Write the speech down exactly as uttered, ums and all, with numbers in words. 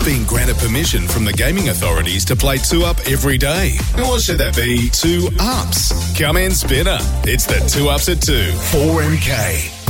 have been granted permission from the gaming authorities to play two up every day. Or should that be two ups? Come in, Spinner. It's the two ups at two. four M K.